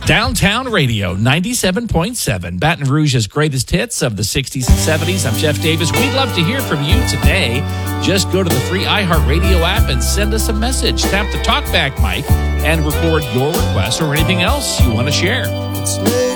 Downtown Radio 97.7, Baton Rouge's greatest hits of the 60s and 70s. I'm Jeff Davis. We'd love to hear from you today. Just go to the free iHeartRadio app and send us a message. Tap the talkback mic and record your request or anything else you want to share.